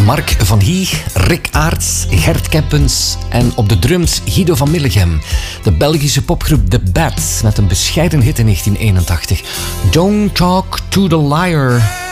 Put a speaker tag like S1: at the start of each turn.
S1: Mark van Hieg, Rick Aerts, Gert Kempens en op de drums Guido van Millegem. De Belgische popgroep The Bats met een bescheiden hit in 1981. Don't Talk to the Liar.